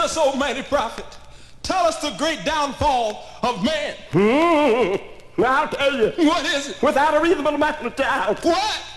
us, Almighty Prophet. Tell us the great downfall of man. I'll tell you. What is it? Without a reasonable amount of doubt. What?